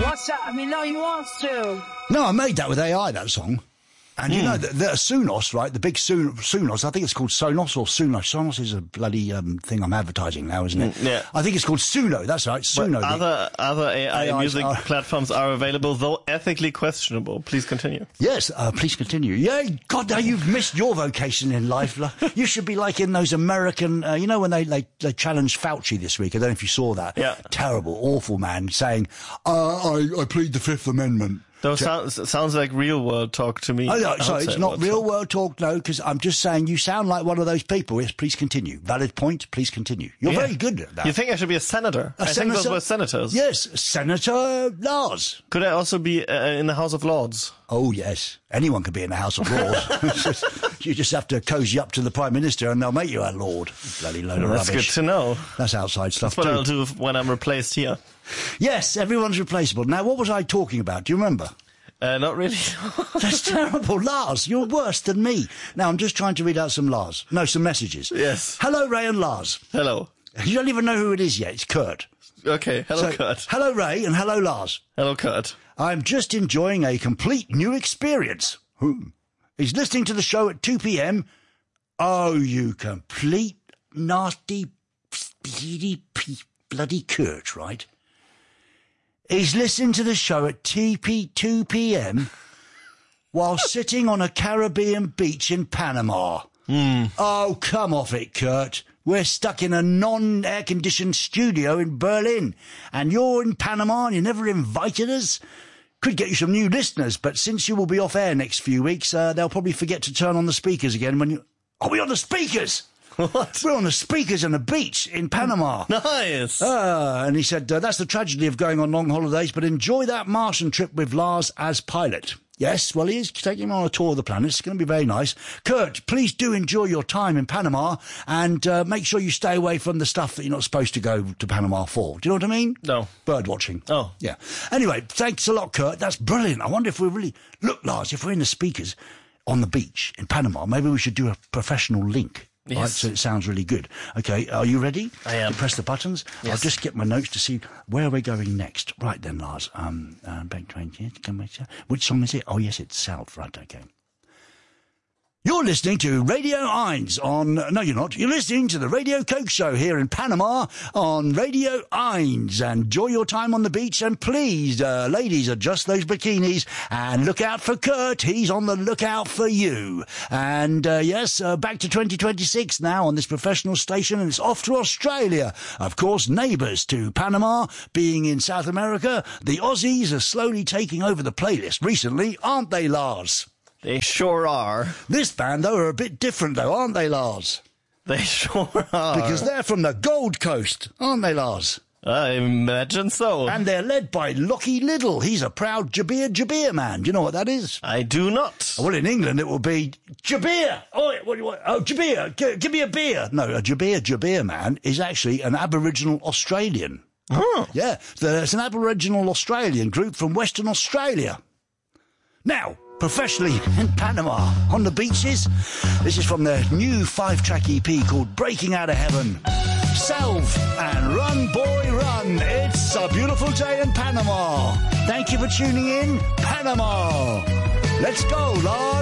What's that? I mean, no, he wants to. No, I made that with AI, that song. And you know, the Sonos, right? The big Sonos, I think it's called Sonos or Suno. Sonos is a bloody thing I'm advertising now, isn't it? Yeah. I think it's called Suno, that's right, Suno. Other AI music are platforms are available, though ethically questionable. Please continue. Yes, please continue. Yeah, God, now you've missed your vocation in life. You should be like in those American, you know, when they challenged Fauci this week. I don't know if you saw that. Yeah. Terrible, awful man saying, I plead the Fifth Amendment. Those sounds like real world talk to me. Oh, no, sorry, it's not real world talk, no, because I'm just saying you sound like one of those people. Yes, please continue. Valid point, please continue. You're very good at that. You think I should be a senator? I think those were senators. Yes, Senator Lars. Could I also be in the House of Lords? Oh, yes. Anyone could be in the House of Lords. You just have to cozy up to the Prime Minister and they'll make you a Lord. Bloody load of rubbish. That's good to know. That's outside stuff, That's what I'll do when I'm replaced here. Yes, everyone's replaceable. Now, what was I talking about? Do you remember? Not really. That's terrible. Lars, you're worse than me. Now, I'm just trying to read out some messages. Yes. Hello, Ray and Lars. Hello. You don't even know who it is yet. It's Kurt. Okay. Hello, Kurt. Hello, Ray, and hello, Lars. Hello, Kurt. I'm just enjoying a complete new experience. He's listening to the show at 2 p.m. Oh, you complete nasty, speedy, bloody Kurt, right? He's listening to the show at 2 p.m. while sitting on a Caribbean beach in Panama. Oh, come off it, Kurt. We're stuck in a non-air-conditioned studio in Berlin, and you're in Panama and you never invited us? Could get you some new listeners, but since you will be off air next few weeks, they'll probably forget to turn on the speakers again when you... Are we on the speakers? What? We're on the speakers on a beach in Panama. Nice. And he said, that's the tragedy of going on long holidays, but enjoy that Martian trip with Lars as pilot. Yes, well, he is taking him on a tour of the planet. It's going to be very nice. Kurt, please do enjoy your time in Panama and make sure you stay away from the stuff that you're not supposed to go to Panama for. Do you know what I mean? No. Bird watching. Oh. Yeah. Anyway, thanks a lot, Kurt. That's brilliant. I wonder if we're really... Look, Lars, if we're in the speakers on the beach in Panama, maybe we should do a professional link. Yes. Right, so it sounds really good. Okay, are you ready? I am. Press the buttons. Yes. I'll just get my notes to see where we're going next. Right then, Lars. Back 20. Which song is it? Oh, yes, it's South. Right, okay. You're listening to Radio 1 on... No, you're not. You're listening to the Radio Coke Show here in Panama on Radio 1. And enjoy your time on the beach. And please, ladies, adjust those bikinis and look out for Kurt. He's on the lookout for you. And, yes, back to 2026 now on this professional station. And it's off to Australia. Of course, neighbours to Panama, being in South America. The Aussies are slowly taking over the playlist recently, aren't they, Lars? They sure are. This band, though, are a bit different, though, aren't they, Lars? They sure are. Because they're from the Gold Coast, aren't they, Lars? I imagine so. And they're led by Lockie Liddell. He's a proud Jabir man. Do you know what that is? I do not. Well, in England, it will be Jabir. Oh, what do you want? Oh, Jabir, give me a beer. No, a Jabir man is actually an Aboriginal Australian. Oh. Yeah, it's an Aboriginal Australian group from Western Australia. Now... professionally in Panama, on the beaches. This is from their new 5-track EP called Breaking Out of Heaven. Salve and Run, Boy, Run. It's a beautiful day in Panama. Thank you for tuning in, Panama. Let's go, Lord.